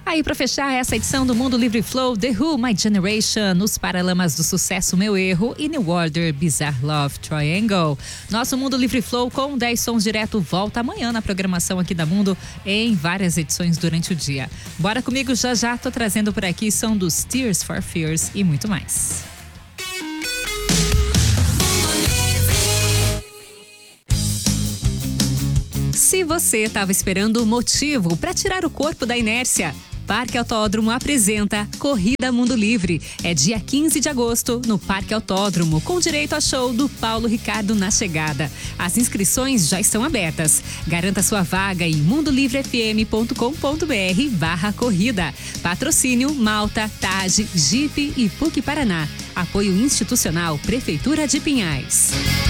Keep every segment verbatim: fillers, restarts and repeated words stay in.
Aí, para fechar essa edição do Mundo Livre Flow, The Who, My Generation, Os Paralamas do Sucesso, Meu Erro e New Order, Bizarre Love Triangle. Nosso Mundo Livre Flow com dez sons direto volta amanhã na programação aqui da Mundo em várias edições durante o dia. Bora comigo, já já tô trazendo por aqui som dos Tears for Fears e muito mais. Se você estava esperando um motivo para tirar o corpo da inércia, Parque Autódromo apresenta Corrida Mundo Livre. É dia quinze de agosto, no Parque Autódromo, com direito a show do Paulo Ricardo na chegada. As inscrições já estão abertas. Garanta sua vaga em mundolivrefm.com.br barra corrida. Patrocínio Malta, T A G, Jeep e P U C Paraná. Apoio institucional Prefeitura de Pinhais.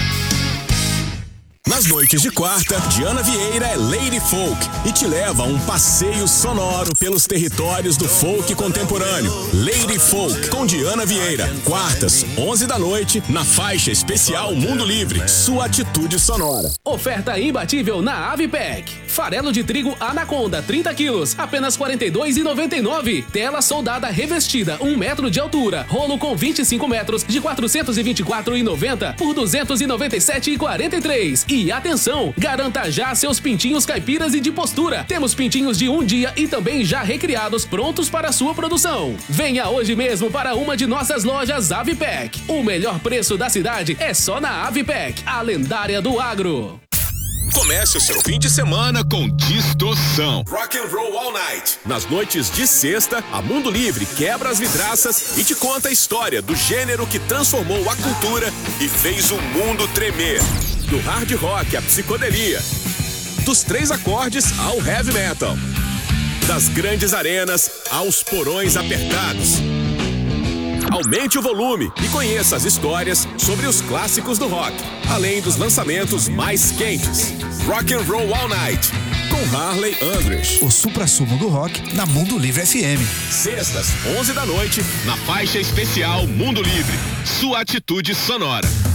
Nas noites de quarta, Diana Vieira é Lady Folk e te leva a um passeio sonoro pelos territórios do folk contemporâneo. Lady Folk com Diana Vieira, quartas, onze da noite, na faixa especial Mundo Livre, sua atitude sonora. Oferta imbatível na Avipec. Farelo de trigo Anaconda, trinta quilos, apenas quarenta e dois reais e noventa e nove centavos. Tela soldada revestida, um metro de altura, rolo com vinte e cinco metros, de quatrocentos e vinte e quatro reais e noventa centavos por duzentos e noventa e sete reais e quarenta e três centavos. E atenção, garanta já seus pintinhos caipiras e de postura. Temos pintinhos de um dia e também já recriados, prontos para sua produção. Venha hoje mesmo para uma de nossas lojas Avipec. O melhor preço da cidade é só na Avipec, a lendária do agro. Comece o seu fim de semana com Distorção. Rock and Roll All Night. Nas noites de sexta, a Mundo Livre quebra as vidraças e te conta a história do gênero que transformou a cultura e fez o mundo tremer. Do hard rock à psicodelia, dos três acordes ao heavy metal, das grandes arenas aos porões apertados. Aumente o volume e conheça as histórias sobre os clássicos do rock, além dos lançamentos mais quentes. Rock and Roll All Night, com Harley Andress. O suprassumo do rock na Mundo Livre F M. Sextas, onze da noite, na faixa especial Mundo Livre, sua atitude sonora.